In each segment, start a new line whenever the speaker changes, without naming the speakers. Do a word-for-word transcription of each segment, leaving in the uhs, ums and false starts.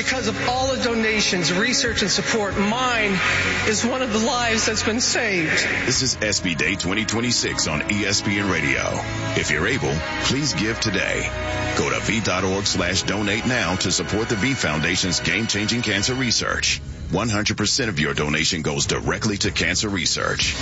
because of all the donations, research, and support, mine is one of the lives that's been saved.
This is S B Day twenty twenty-six on E S P N Radio. If you're able, please give today. Go to V.org slash donate now to support the V Foundation's game-changing cancer research. one hundred percent of your donation goes directly to cancer research.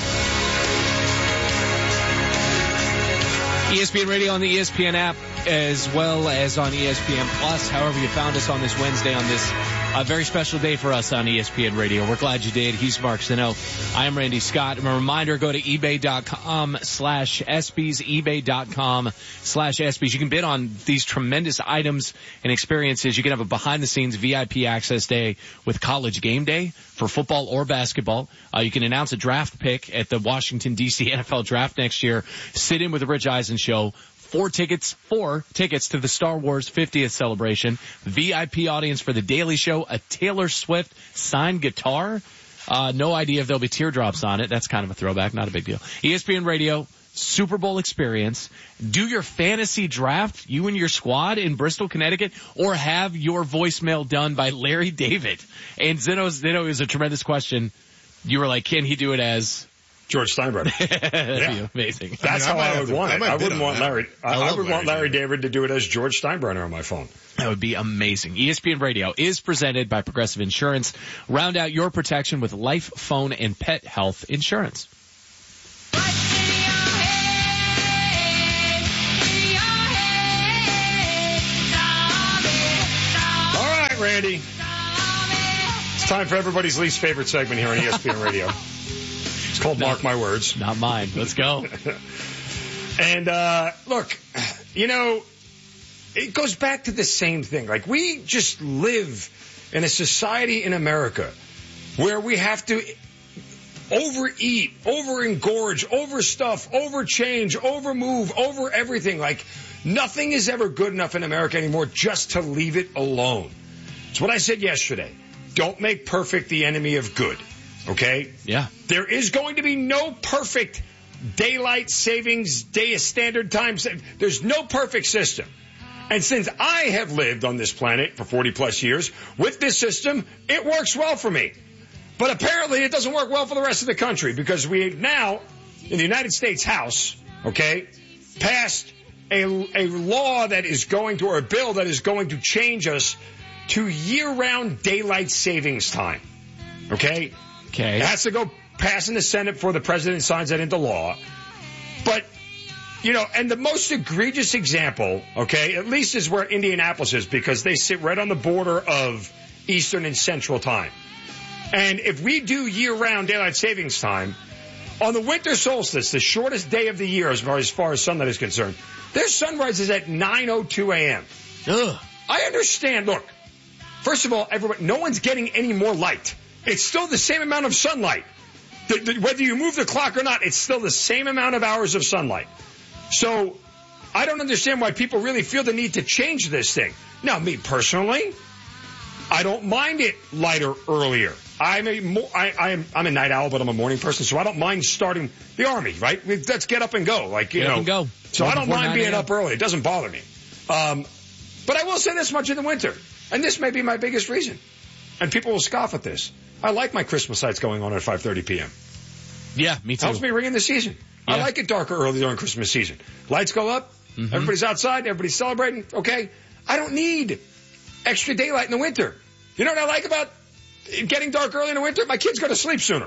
E S P N Radio on the E S P N app, as well as on E S P N Plus. However you found us on this Wednesday, on this uh, very special day for us on E S P N Radio. We're glad you did. He's Mark Sino. I am Randy Scott. And a reminder, go to ebay.com slash ESPYs, ebay.com slash ESPYs. You can bid on these tremendous items and experiences. You can have a behind-the-scenes V I P access day with College Game Day for football or basketball. Uh, you can announce a draft pick at the Washington, D C N F L Draft next year. Sit in with the Rich Eisen Show. Four tickets, four tickets to the Star Wars fiftieth celebration. V I P audience for the Daily Show. A Taylor Swift signed guitar. Uh, no idea if there'll be teardrops on it. That's kind of a throwback. Not a big deal. E S P N Radio, Super Bowl experience. Do your fantasy draft, you and your squad in Bristol, Connecticut, or have your voicemail done by Larry David. And Zeno, Zeno is a tremendous question. You were like, can he do it as
George Steinbrenner?
That'd
yeah.
be amazing.
That's I mean, I how I would to, want it. I, I wouldn't want Larry. I, I, I would Larry want Larry David. David to do it as George Steinbrenner on my phone.
That would be amazing. E S P N Radio is presented by Progressive Insurance. Round out your protection with life, phone, and pet health insurance.
All right, Randy. It's time for everybody's least favorite segment here on E S P N Radio. It's called no, Mark My Words.
Not mine. Let's go.
And, uh, look, you know, it goes back to the same thing. Like, we just live in a society in America where we have to overeat, over-engorge, overstuff, overchange, overmove, over everything. Like, nothing is ever good enough in America anymore just to leave it alone. It's what I said yesterday. Don't make perfect the enemy of good. Okay?
Yeah.
There is going to be no perfect daylight savings, day of standard time. There's no perfect system. And since I have lived on this planet for forty plus years with this system, it works well for me. But apparently it doesn't work well for the rest of the country because we now, in the United States House, okay, passed a, a law that is going to, or a bill that is going to change us to year-round daylight savings time. Okay?
Okay.
It has to go pass in the Senate before the president signs that into law. But, you know, and the most egregious example, okay, at least is where Indianapolis is because they sit right on the border of Eastern and Central time. And if we do year-round daylight savings time, on the winter solstice, the shortest day of the year as far as, far as sunlight is concerned, their sunrise is at nine oh two a.m.
Ugh.
I understand. Look, first of all, everybody, no one's getting any more light. It's still the same amount of sunlight. The, the, whether you move the clock or not, it's still the same amount of hours of sunlight. So I don't understand why people really feel the need to change this thing. Now, me personally, I don't mind it lighter earlier. I'm a, mo- I, I'm, I'm a night owl, but I'm a morning person, so I don't mind starting the Army, right? Let's get up and go. Like, you
get
know,
up and go.
So I don't mind being up early. It doesn't bother me. Um, but I will say this much in the winter, and this may be my biggest reason. And people will scoff at this. I like my Christmas lights going on at five thirty p.m.
Yeah, me too.
Helps me ring in the season. Yeah. I like it darker early during Christmas season. Lights go up. Mm-hmm. Everybody's outside. Everybody's celebrating. Okay. I don't need extra daylight in the winter. You know what I like about getting dark early in the winter? My kids go to sleep sooner.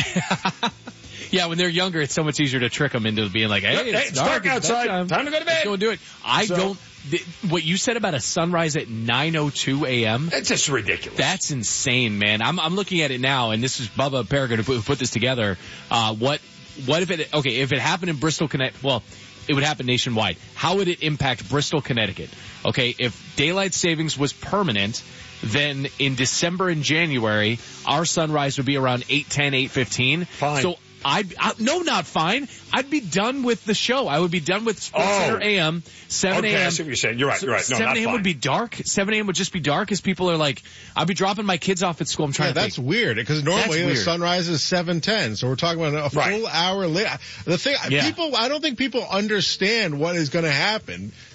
Yeah, when they're younger, it's so much easier to trick them into being like, hey,
hey
it's,
it's
dark,
dark outside. Time. time to go to bed.
Let's go and do it. I
so,
don't... The, what you said about a sunrise at nine oh two a.m.
That's just ridiculous.
That's insane, man. I'm I'm looking at it now, and this is Bubba Peregrine who put, who put this together. Uh, what what if it? Okay, if it happened in Bristol, Connecticut, well, it would happen nationwide. How would it impact Bristol, Connecticut? Okay, if daylight savings was permanent, then in December and January, our sunrise would be around eight ten, eight fifteen.
Fine.
So I'd, I, no, not fine. I'd be done with the show. I would be done with Sports
oh.
Center A M, seven a.m.
Okay, I see what you're saying. You're right, you're right. No,
seven
a.m.
would be dark. seven a.m. would just be dark as people are like, I'll be dropping my kids off at school. I'm trying
yeah,
to
that's
think.
weird because normally the sunrise is seven ten. So we're talking about a full
right.
hour later. The thing,
yeah.
people, I don't think people understand what is going to happen.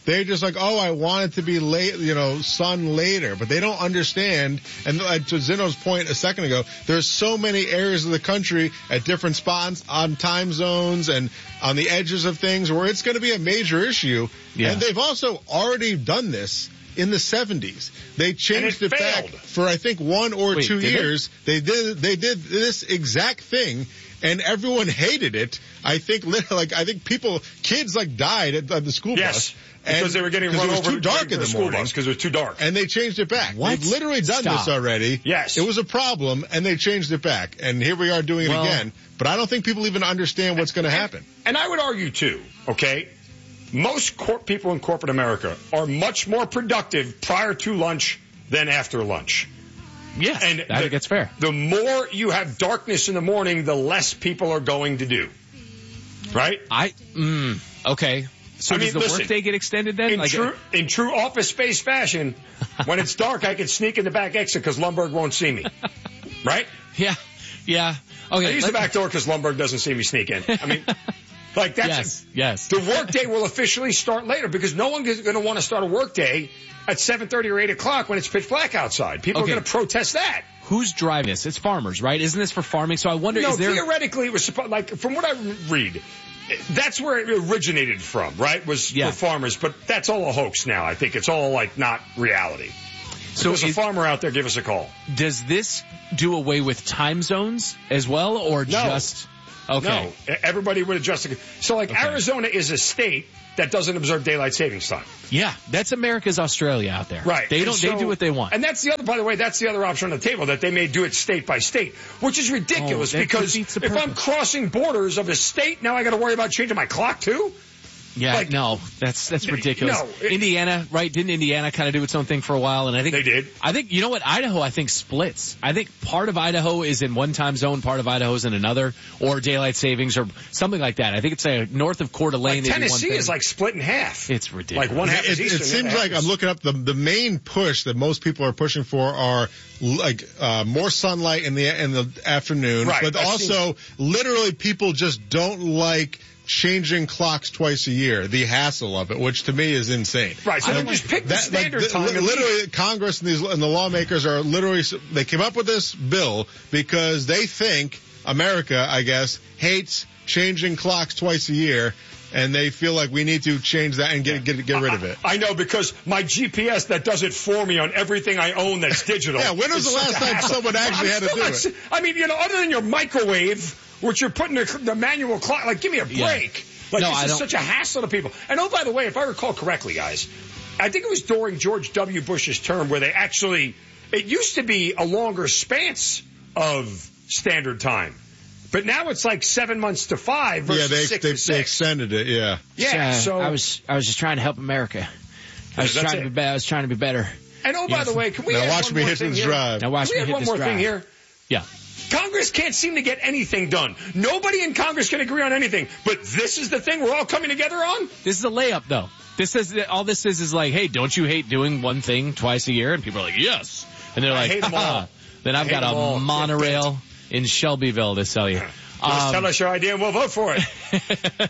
they're just like, oh, I want it to be late, you know, sun later, but they don't understand. And uh, to Zeno's point a second ago, there's so many areas of the country at different spots on time zones and on the edges of things where it's going to be a major issue.
Yeah.
And they've also already done this in the seventies. They changed
it
it, back
failed.
for, I think, one or
Wait,
two
did
years. They did, they did this exact thing. And everyone hated it. I think, like, I think people, kids, like, died at, at the school
Yes,
bus.
because
and,
they were getting run
it was
over
too dark in the
school
morning.
bus because it was too dark.
And they changed it back.
What?
They've literally done
Stop.
this already.
Yes.
It was a problem, and they changed it back. And here we are doing it
Well,
again. But I don't think people even understand what's going to happen.
And I would argue, too, okay, most cor- people in corporate America are much more productive prior to lunch than after lunch.
Yeah,
And
I think
the,
it's fair.
The more you have darkness in the morning, the less people are going to do. Right?
I, mm, okay. So
I mean,
does the
listen,
workday get extended then?
In,
Like,
true, in true office space fashion, when it's dark, I can sneak in the back exit because Lumberg won't see me. Right?
yeah, yeah. Okay.
I use the
let's-
back door because Lumberg doesn't see me sneak in. I mean, like that's
Yes, yes.
the workday will officially start later because no one is going to want to start a workday at seven thirty or eight o'clock when it's pitch black outside. People
Okay.
are going to protest that.
Who's driving this? It's farmers, right? Isn't this for farming? So I wonder,
No,
is there...
theoretically, it was supposed, like, from what I read, that's where it originated from, right? Was
Yeah.
for farmers, but that's all a hoax now. I think it's all, like, not reality. So
So
if there's a
is-
farmer out there, give us a call.
Does this do away with time zones as well, or
No.
just... Okay.
No, everybody would adjust. it. So, like,
Okay.
Arizona is a state that doesn't observe daylight savings time.
Yeah, that's America's Australia out there.
Right.
They
And
don't.
so-
they do what they want.
And that's the other, by the way, that's the other option on the table, that they may do it state by state, which is ridiculous
Oh, that
because
defeats
if
the
I'm
purpose.
crossing borders of a state, now I got to worry about changing my clock too?
Yeah,
like-
no, that's that's ridiculous.
No, it-
Indiana, right? Didn't Indiana kind of do its own thing for a while? And I think
They did.
I think you know what? Idaho, I think splits. I think part of Idaho is in one time zone, part of Idaho is in another, or daylight savings, or something like that. I think it's uh, north of Coeur d'Alene.
Like
they do one
Tennessee
thing.
is like split in half.
It's ridiculous.
Like one half
It,
is
it
Eastern.
seems
the other
like
half
I'm
is-
looking up the the main push that most people are pushing for are like uh, more sunlight in the in the afternoon,
Right,
but
that
also literally people just don't like changing clocks twice a year, the hassle of it, which to me is insane.
Right, so
I
then
don't
just pick the
That,
standard
like,
time.
li-
and leave.
literally, Congress and these and the lawmakers are literally they came up with this bill because they think America, I guess, hates changing clocks twice a year, and they feel like we need to change that and get get get rid of it.
I know, because my G P S that does it for me on everything I own that's digital.
Yeah, when was
is
the
such
last
a
time
hassle.
someone actually
I'm
had to
still
do
not
it?
s- I mean, you know, other than your microwave, which you're putting the, the manual clock, like, give me a
Yeah.
break. Like,
No,
this
I
is
don't-
such a hassle to people. And oh, by the way, if I recall correctly, guys, I think it was during George W. Bush's term where they actually, it used to be a longer span of standard time. But now it's like seven months to five versus
Yeah, they,
six
they,
to
they
six.
extended it. Yeah.
Yeah,
Uh,
so
I was I was just trying to help America. I was
That's
trying to
it.
be be- I was trying to be better.
and oh, by
Yes.
the way, can we
Now
add
watch
one
me
more
hit
thing
this
here?
drive.
Now watch
Can we
me
add
hit
one
this
more
drive.
thing here?
Yeah.
Congress can't seem to get anything done. Nobody in Congress can agree on anything. But this is the thing we're all coming together on?
This is a layup, though. This is all. This is is like, hey, don't you hate doing one thing twice a year? And people are like, yes. And they're
I
like,
hate 'em all.
"Haha." Then I've
I
got
hate 'em all.
a monorail in Shelbyville to sell you.
Just
Um,
tell us your idea and we'll vote for it.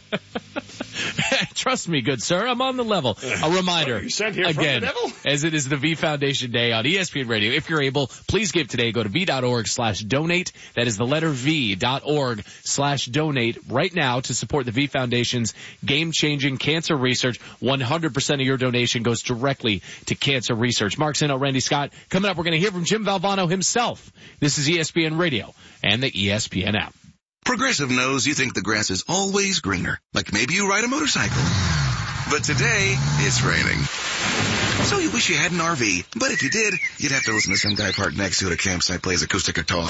Trust me, good sir, I'm on the level. A reminder,
You sent here from the
again,
devil?
as it is the V Foundation Day on E S P N Radio. If you're able, please give today. Go to V.org slash donate. That is the letter V dot org slash donate right now to support the V Foundation's game-changing cancer research. one hundred percent of your donation goes directly to cancer research. Mark Sino, Randy Scott. Coming up, we're going to hear from Jim Valvano himself. This is E S P N Radio and the E S P N app.
Progressive knows you think the grass is always greener, like maybe you ride a motorcycle. But today, it's raining. So you wish you had an R V, but if you did, you'd have to listen to some guy parked next to it at a campsite plays acoustic guitar.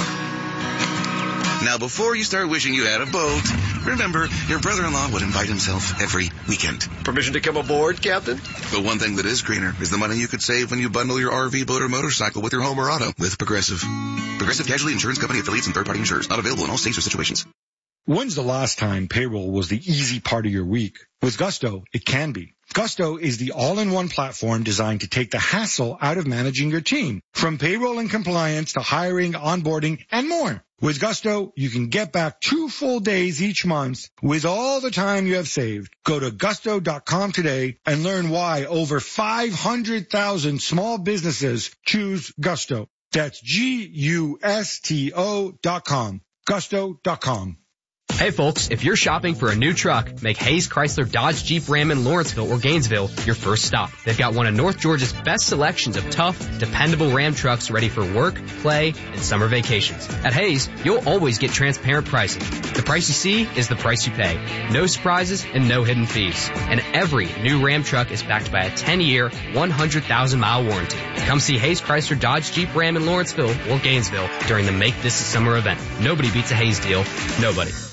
Now, before you start wishing you had a boat, remember, your brother-in-law would invite himself every weekend.
Permission to come aboard, Captain?
But one thing that is greener is the money you could save when you bundle your R V, boat, or motorcycle with your home or auto with Progressive. Progressive Casualty Insurance Company affiliates and third-party insurers. Not available in all states or situations.
When's the last time payroll was the easy part of your week? With Gusto, it can be. Gusto is the all-in-one platform designed to take the hassle out of managing your team, from payroll and compliance to hiring, onboarding, and more. With Gusto, you can get back two full days each month with all the time you have saved. Go to gusto dot com today and learn why over five hundred thousand small businesses choose Gusto. That's G U S T O dot com. gusto dot com.
Hey folks, if you're shopping for a new truck, make Hayes Chrysler Dodge Jeep Ram in Lawrenceville or Gainesville your first stop. They've got one of North Georgia's best selections of tough, dependable Ram trucks ready for work, play, and summer vacations. At Hayes, you'll always get transparent pricing. The price you see is the price you pay. No surprises and no hidden fees. And every new Ram truck is backed by a ten-year, one hundred thousand mile warranty. Come see Hayes Chrysler Dodge Jeep Ram in Lawrenceville or Gainesville during the Make This a Summer event. Nobody beats a Hayes deal. Nobody.